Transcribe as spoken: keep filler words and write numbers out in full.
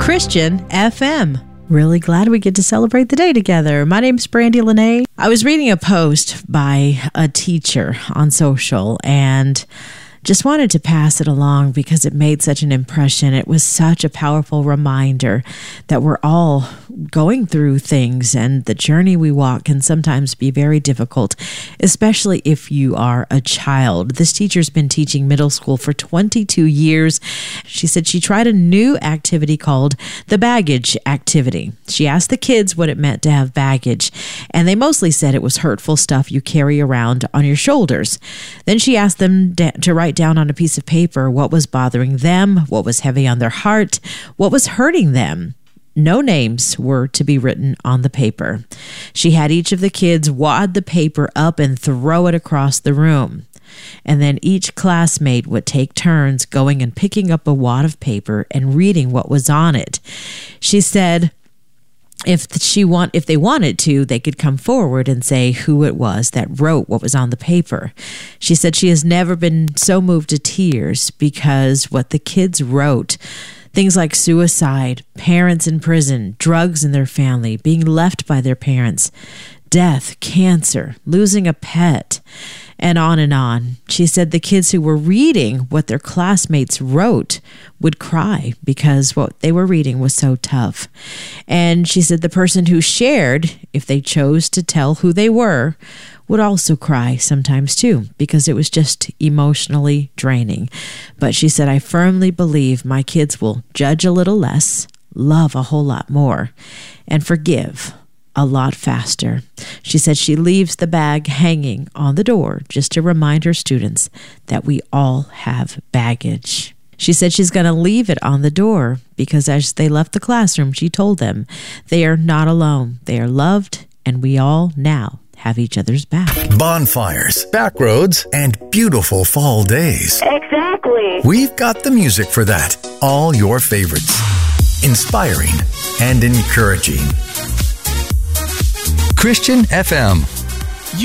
Christian F M. Really glad we get to celebrate the day together. My name's Brandy Lene. I was reading a post by a teacher on social and just wanted to pass it along because it made such an impression. It was such a powerful reminder that we're all going through things, and the journey we walk can sometimes be very difficult, especially if you are a child. This teacher's been teaching middle school for twenty-two years. She said she tried a new activity called the baggage activity. She asked the kids what it meant to have baggage, and they mostly said it was hurtful stuff you carry around on your shoulders. Then she asked them to write down on a piece of paper what was bothering them, what was heavy on their heart, what was hurting them. No names were to be written on the paper. She had each of the kids wad the paper up and throw it across the room. And then each classmate would take turns going and picking up a wad of paper and reading what was on it. She said if she want, if they wanted to, they could come forward and say who it was that wrote what was on the paper. She said she has never been so moved to tears because what the kids wrote, things like suicide, parents in prison, drugs in their family, being left by their parents, death, cancer, losing a pet, and on and on. She said the kids who were reading what their classmates wrote would cry because what they were reading was so tough. And she said the person who shared, if they chose to tell who they were, would also cry sometimes too, because it was just emotionally draining. But she said, I firmly believe my kids will judge a little less, love a whole lot more, and forgive a lot faster. She said she leaves the bag hanging on the door just to remind her students that we all have baggage. She said she's going to leave it on the door because as they left the classroom, she told them they are not alone. They are loved, and we all now have each other's back. Bonfires, back roads, and beautiful fall days. Exactly. We've got the music for that. All your favorites. Inspiring and encouraging. Christian F M.